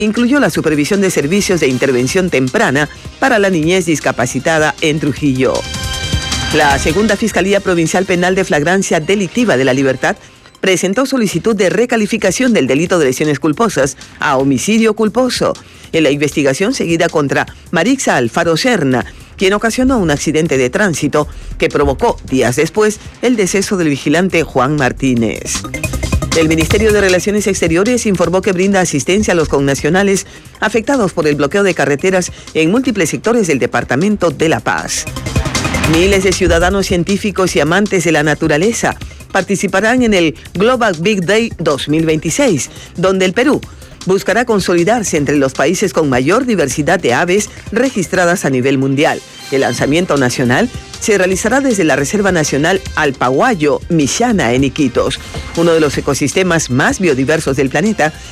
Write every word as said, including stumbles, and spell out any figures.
incluyó la supervisión de servicios de intervención temprana para la niñez discapacitada en Trujillo. La Segunda Fiscalía Provincial Penal de Flagrancia Delictiva de La Libertad presentó solicitud de recalificación del delito de lesiones culposas a homicidio culposo en la investigación seguida contra Marixa Alfaro Serna, quien ocasionó un accidente de tránsito que provocó días después el deceso del vigilante Juan Martínez. El Ministerio de Relaciones Exteriores informó que brinda asistencia a los connacionales afectados por el bloqueo de carreteras en múltiples sectores del departamento de La Paz. Miles de ciudadanos científicos y amantes de la naturaleza participarán en el Global Big Day dos mil veintiséis, donde el Perú buscará consolidarse entre los países con mayor diversidad de aves registradas a nivel mundial. El lanzamiento nacional se realizará desde la Reserva Nacional Alpaguayo Mishana en Iquitos, uno de los ecosistemas más biodiversos del planeta